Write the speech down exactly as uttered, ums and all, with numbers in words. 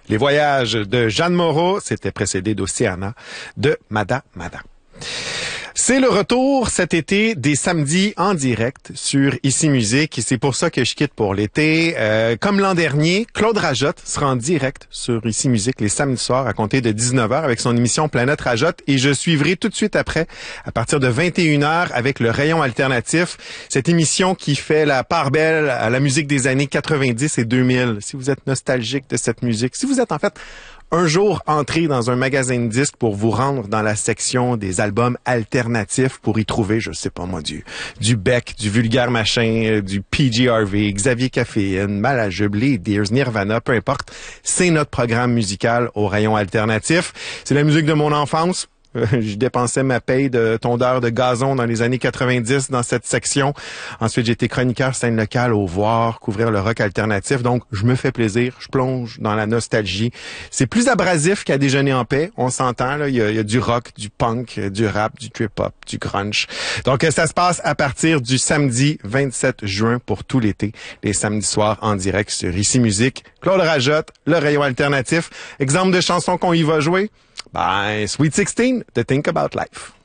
Les voyages de Jeanne Moreau, c'était précédé d'Océana de Mada Mada. C'est le retour cet été des samedis en direct sur Ici Musique et c'est pour ça que je quitte pour l'été. Euh, comme l'an dernier, Claude Rajotte sera en direct sur Ici Musique les samedis soirs à compter de dix-neuf heures avec son émission Planète Rajotte et je suivrai tout de suite après à partir de vingt et une heures avec le Rayon Alternatif, cette émission qui fait la part belle à la musique des années quatre-vingt-dix et deux mille. Si vous êtes nostalgique de cette musique, si vous êtes en fait un jour entré dans un magasin de disques pour vous rendre dans la section des albums alternatifs pour y trouver, je sais pas moi, du, du Beck, du Vulgaire Machin, du P G Harvey, Xavier Caféine, Malajube, les Deers, Nirvana, peu importe. C'est notre programme musical au Rayon Alternatif. C'est la musique de mon enfance. Euh, je dépensais ma paye de tondeur de gazon dans les années quatre-vingt-dix dans cette section. Ensuite, j'ai été chroniqueur scène locale au Voir, couvrir le rock alternatif. Donc, je me fais plaisir, je plonge dans la nostalgie. C'est plus abrasif qu'à déjeuner en paix, on s'entend. Là, il y a, il y a du rock, du punk, du rap, du trip-hop, du grunge. Donc, ça se passe à partir du samedi vingt-sept juin pour tout l'été, les samedis soirs en direct sur Ici Musique. Claude Rajotte, le Rayon Alternatif. Exemple de chanson qu'on y va jouer? Ben, Sweet sixteen, The Think About Life.